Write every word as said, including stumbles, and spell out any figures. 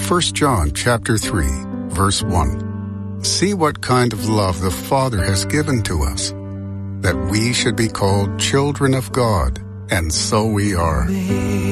First John chapter three, verse one. See what kind of love the Father has given to us, that we should be called children of God, and so we are.